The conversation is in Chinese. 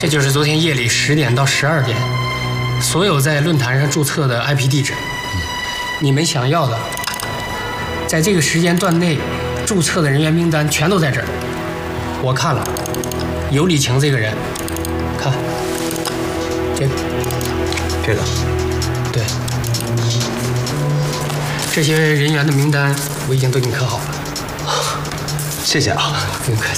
这就是昨天夜里10点到12点，所有在论坛上注册的 IP 地址。你们想要的，在这个时间段内注册的人员名单全都在这儿。我看了，有李晴这个人，看这个，对，这些人员的名单我已经都给你刻好了。 谢谢啊， 不用客气。